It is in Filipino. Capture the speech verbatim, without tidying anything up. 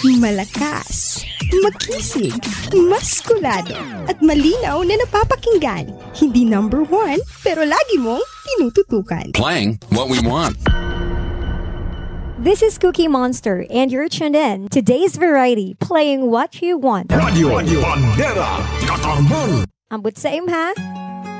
Malakas, makisig, maskulado, at malinaw na napapakinggan. Hindi number one, pero lagi mong tinututukan. Playing what we want. This is Cookie Monster, and you're tuned in to Today's Variety, playing what you want. Radio Bandera, Katarman. Ambot sa imha.